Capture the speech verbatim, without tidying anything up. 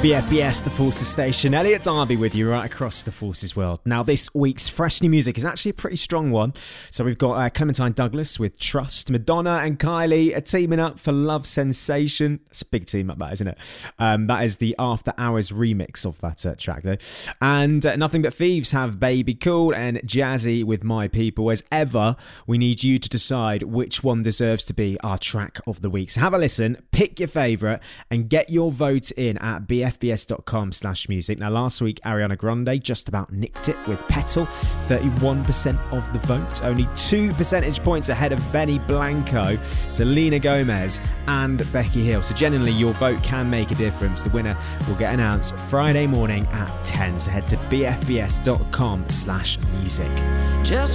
B F B S, the Forces Station. Elliot Darby with you right across the Forces world. Now, this week's fresh new music is actually a pretty strong one. So we've got uh, Clementine Douglas with Trust. Madonna and Kylie are teaming up for Love Sensation. It's a big team up, that, isn't it? Um, that is the After Hours remix of that uh, track, though. And uh, Nothing But Thieves have Baby Cool and Jazzy with My People. As ever, we need you to decide which one deserves to be our track of the week. So have a listen, pick your favourite, and get your vote in at b f b s dot com slash music. Now, last week, Ariana Grande just about nicked it with Petal, thirty-one percent of the vote, only two percentage points ahead of Benny Blanco, Selena Gomez, and Becky Hill. So genuinely, your vote can make a difference. The winner will get announced Friday morning at ten. So head to b f b s dot com slash music. Just